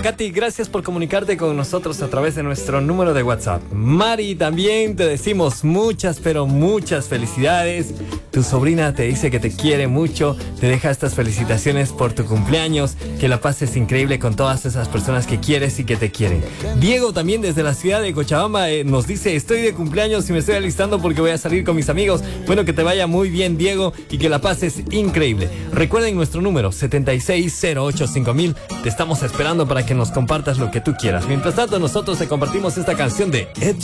Katy, gracias por comunicarte con nosotros a través de nuestro número de WhatsApp. Mari, también te decimos muchas, pero muchas felicidades. Tu sobrina te dice que te quiere mucho, te deja estas felicitaciones por tu cumpleaños, que la pases increíble con todas esas personas que quieres y que te quieren. Diego también desde la ciudad de Cochabamba nos dice, estoy de cumpleaños y me estoy alistando porque voy a salir con mis amigos. Bueno, que te vaya muy bien, Diego, y que la pases increíble. Recuerden nuestro número 76085000. Te estamos esperando para que nos compartas lo que tú quieras. Mientras tanto, nosotros te compartimos esta canción de Ed